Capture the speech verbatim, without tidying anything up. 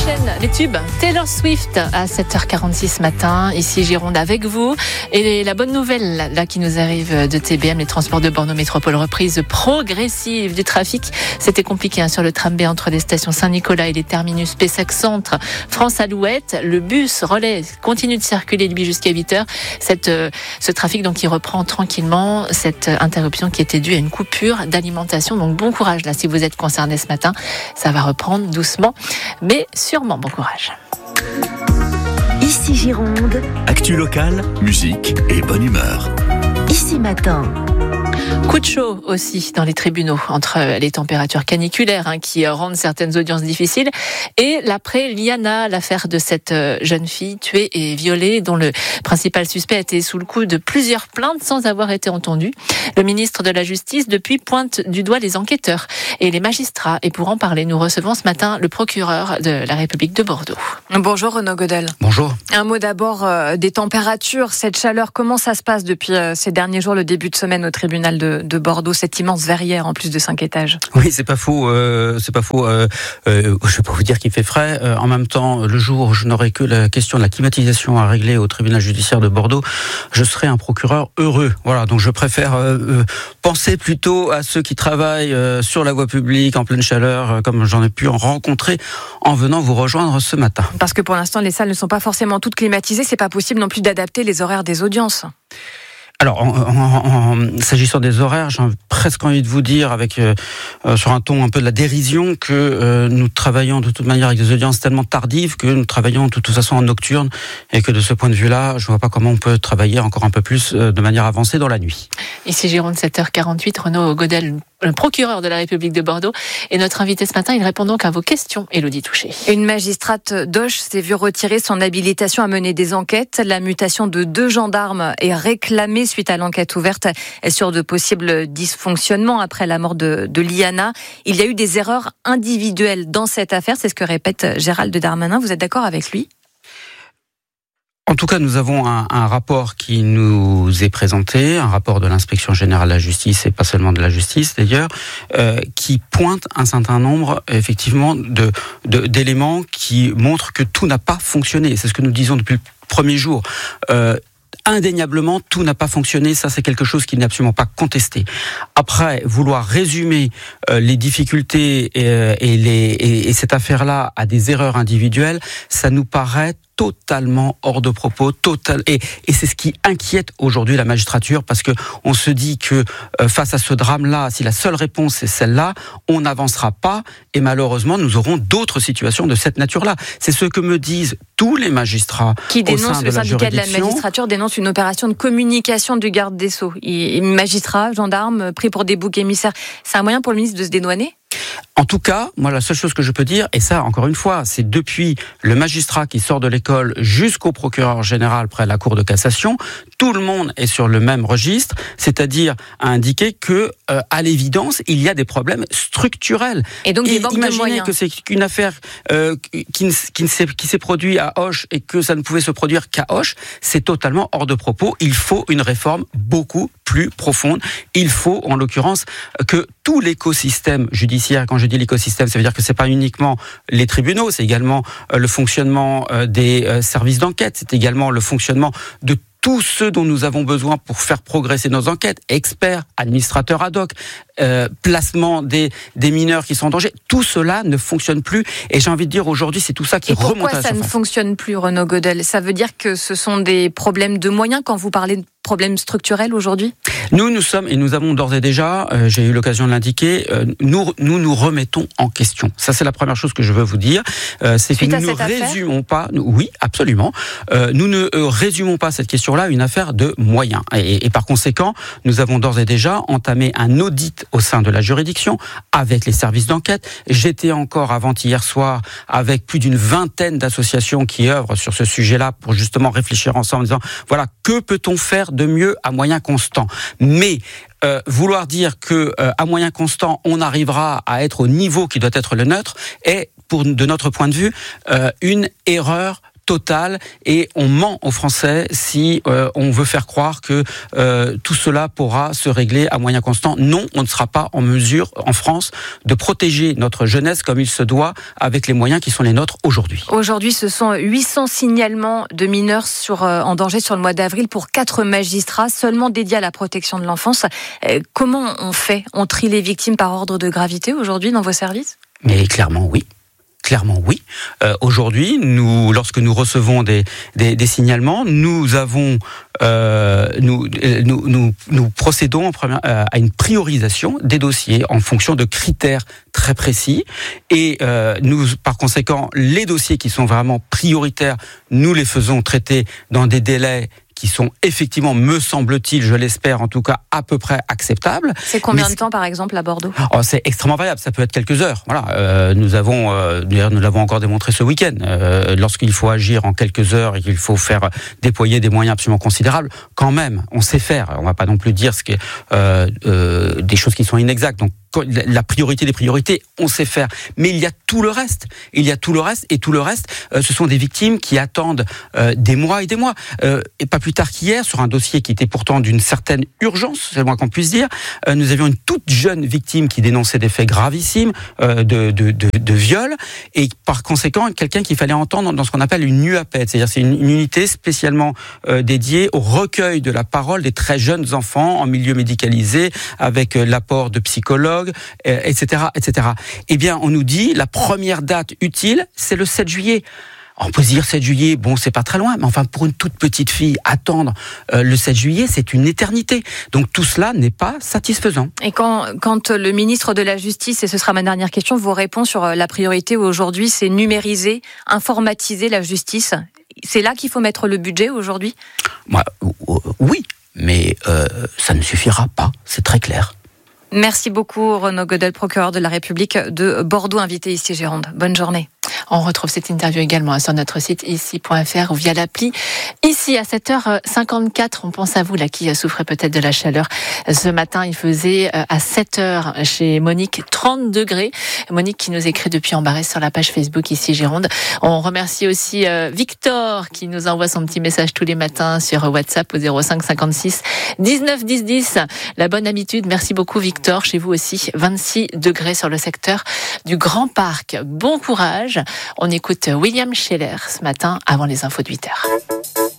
prochaine, les tubes. Taylor Swift à sept heures quarante-six ce matin, ici Gironde avec vous. Et la bonne nouvelle là qui nous arrive de T B M, les transports de Bordeaux Métropole, reprise progressive du trafic. C'était compliqué hein, sur le tram B entre les stations Saint-Nicolas et les terminus Pessac Centre, France Alouette. Le bus relais continue de circuler lui jusqu'à huit heures. Cette, euh, ce trafic donc qui reprend tranquillement, cette interruption qui était due à une coupure d'alimentation. Donc bon courage là si vous êtes concerné ce matin. Ça va reprendre doucement, mais sûrement. Bon courage. Ici Gironde. Actu locale, musique et bonne humeur. Ici Matin. Coup de chaud aussi dans les tribunaux entre les températures caniculaires hein, qui rendent certaines audiences difficiles et l'après Liana, l'affaire de cette jeune fille tuée et violée dont le principal suspect a été sous le coup de plusieurs plaintes sans avoir été entendu. Le ministre de la Justice depuis pointe du doigt les enquêteurs et les magistrats. Et pour en parler, nous recevons ce matin le procureur de la République de Bordeaux. Bonjour Renaud Godel. Bonjour. Un mot d'abord euh, des températures, cette chaleur, comment ça se passe depuis euh, ces derniers jours, le début de semaine au tribunal de, de Bordeaux, cette immense verrière en plus de cinq étages. Oui, c'est pas faux, euh, c'est pas faux. Euh, euh, je vais pas vous dire qu'il fait frais. Euh, en même temps, le jour où je n'aurai que la question de la climatisation à régler au tribunal judiciaire de Bordeaux, je serai un procureur heureux. Voilà, donc je préfère euh, euh, penser plutôt à ceux qui travaillent euh, sur la voie publique en pleine chaleur, euh, comme j'en ai pu en rencontrer en venant vous rejoindre ce matin. Parce que pour l'instant, les salles ne sont pas forcément toutes climatisées, c'est pas possible non plus d'adapter les horaires des audiences. Alors, en, en, en, s'agissant des horaires, j'ai presque envie de vous dire, avec euh, sur un ton un peu de la dérision, que euh, nous travaillons de toute manière avec des audiences tellement tardives que nous travaillons de toute façon en nocturne et que de ce point de vue-là, je ne vois pas comment on peut travailler encore un peu plus euh, de manière avancée dans la nuit. Ici Gironde, sept heures quarante-huit, Renaud Godel, le procureur de la République de Bordeaux, est notre invité ce matin. Il répond donc à vos questions, Élodie Touché. Une magistrate d'Auch s'est vue retirer son habilitation à mener des enquêtes. La mutation de deux gendarmes est réclamée suite à l'enquête ouverte sur de possibles dysfonctionnements après la mort de, de Liana. Il y a eu des erreurs individuelles dans cette affaire, c'est ce que répète Gérald Darmanin. Vous êtes d'accord avec lui ? En tout cas, nous avons un, un rapport qui nous est présenté, un rapport de l'inspection générale de la justice et pas seulement de la justice d'ailleurs, euh, qui pointe un certain nombre effectivement de, de d'éléments qui montrent que tout n'a pas fonctionné. C'est ce que nous disons depuis le premier jour. Euh, Indéniablement, tout n'a pas fonctionné. Ça, c'est quelque chose qui n'est absolument pas contesté. Après, vouloir résumer euh, les difficultés et, et, les, et, et cette affaire-là à des erreurs individuelles, ça nous paraît totalement hors de propos, total et, et c'est ce qui inquiète aujourd'hui la magistrature parce que on se dit que euh, face à ce drame-là, si la seule réponse est celle-là, on n'avancera pas et malheureusement nous aurons d'autres situations de cette nature-là. C'est ce que me disent tous les magistrats qui dénoncent, au sein de le la syndicat de la juridiction. magistrature dénonce une opération de communication du garde des Sceaux. Et, et magistrats, gendarmes, pris pour des boucs émissaires. C'est un moyen pour le ministre de se dédouaner ? En tout cas, moi, la seule chose que je peux dire, et ça, encore une fois, c'est depuis le magistrat qui sort de l'école jusqu'au procureur général près de la Cour de cassation, tout le monde est sur le même registre, c'est-à-dire à indiquer que, euh, à l'évidence, il y a des problèmes structurels. Et donc, des banques de moyens. Imaginez que c'est une affaire euh, qui, ne, qui, ne s'est, qui s'est produite à Auch et que ça ne pouvait se produire qu'à Auch, c'est totalement hors de propos. Il faut une réforme beaucoup plus profonde. Il faut, en l'occurrence, que tout l'écosystème judiciaire, quand je dis l'écosystème, ça veut dire que c'est pas uniquement les tribunaux, c'est également le fonctionnement des services d'enquête, c'est également le fonctionnement de tous ceux dont nous avons besoin pour faire progresser nos enquêtes, experts, administrateurs ad hoc, euh, placement des, des mineurs qui sont en danger, tout cela ne fonctionne plus. Et j'ai envie de dire aujourd'hui, c'est tout ça qui Et remonte à la pourquoi ça surface. ne fonctionne plus, Renaud Godel ? Ça veut dire que ce sont des problèmes de moyens quand vous parlez de problèmes structurels aujourd'hui ? Nous, nous sommes, et nous avons d'ores et déjà, euh, j'ai eu l'occasion de l'indiquer, euh, nous, nous nous remettons en question. Ça, c'est la première chose que je veux vous dire. Euh, c'est Suite que à nous ne cette affaire ? résumons pas, nous, oui, absolument, euh, nous ne euh, résumons pas cette question-là à une affaire de moyens. Et, et par conséquent, nous avons d'ores et déjà entamé un audit au sein de la juridiction avec les services d'enquête. J'étais encore avant-hier soir avec plus d'une vingtaine d'associations qui œuvrent sur ce sujet-là pour justement réfléchir ensemble en disant, voilà, que peut-on faire de mieux à moyen constant ? Mais euh, vouloir dire que euh, à moyen constant on arrivera à être au niveau qui doit être le nôtre est, pour de notre point de vue, euh, une erreur totale et on ment aux Français si euh, on veut faire croire que euh, tout cela pourra se régler à moyen constant. Non, on ne sera pas en mesure en France de protéger notre jeunesse comme il se doit avec les moyens qui sont les nôtres aujourd'hui. Aujourd'hui, ce sont huit cents signalements de mineurs sur, euh, en danger sur le mois d'avril pour quatre magistrats seulement dédiés à la protection de l'enfance. Euh, comment on fait ? On trie les victimes par ordre de gravité aujourd'hui dans vos services ? Mais clairement oui. Clairement oui. Euh, aujourd'hui, nous, lorsque nous recevons des, des, des signalements, nous avons, euh, nous, nous, nous, nous procédons en première, euh, à une priorisation des dossiers en fonction de critères très précis. Et euh, nous, par conséquent, les dossiers qui sont vraiment prioritaires, nous les faisons traiter dans des délais qui sont effectivement, me semble-t-il, je l'espère en tout cas, à peu près acceptables. C'est combien Mais de temps, par exemple, à Bordeaux ? Oh, c'est extrêmement variable, ça peut être quelques heures. Voilà, euh, nous avons, euh, d'ailleurs, nous l'avons encore démontré ce week-end. Euh, lorsqu'il faut agir en quelques heures et qu'il faut faire déployer des moyens absolument considérables, quand même, on sait faire. On ne va pas non plus dire ce qui est, euh, euh, des choses qui sont inexactes. Donc, la priorité des priorités, on sait faire. Mais il y a tout le reste. Il y a tout le reste. Et tout le reste, euh, ce sont des victimes qui attendent euh, des mois et des mois. Euh, et pas plus tard qu'hier, sur un dossier qui était pourtant d'une certaine urgence, c'est le moins qu'on puisse dire, euh, nous avions une toute jeune victime qui dénonçait des faits gravissimes euh, de, de, de, de viol. Et par conséquent, quelqu'un qu'il fallait entendre dans ce qu'on appelle une U A P E D. C'est-à-dire c'est une, une unité spécialement euh, dédiée au recueil de la parole des très jeunes enfants en milieu médicalisé, avec euh, l'apport de psychologues, et cetera, et cetera. Eh bien, on nous dit, la première date utile, c'est le sept juillet. On peut se dire sept juillet, bon, c'est pas très loin, mais enfin, pour une toute petite fille, attendre euh, le sept juillet, c'est une éternité. Donc, tout cela n'est pas satisfaisant. Et quand, quand le ministre de la Justice, et ce sera ma dernière question, vous répond sur la priorité aujourd'hui, c'est numériser, informatiser la justice. C'est là qu'il faut mettre le budget aujourd'hui ? Moi, oui, mais euh, ça ne suffira pas, c'est très clair. Merci beaucoup Renaud Godel, procureur de la République de Bordeaux, invité ici Gironde. Bonne journée. On retrouve cette interview également sur notre site ici point f r ou via l'appli. Ici, à sept heures cinquante-quatre, on pense à vous, là, qui souffrez peut-être de la chaleur. Ce matin, il faisait à sept heures chez Monique trente degrés. Monique qui nous écrit depuis Embarès sur la page Facebook ici Gironde. On remercie aussi Victor qui nous envoie son petit message tous les matins sur WhatsApp au zéro cinq cinquante-six dix-neuf dix dix. La bonne habitude. Merci beaucoup Victor. Chez vous aussi, vingt-six degrés sur le secteur du Grand Parc. Bon courage. On écoute William Scheller ce matin avant les infos de huit heures.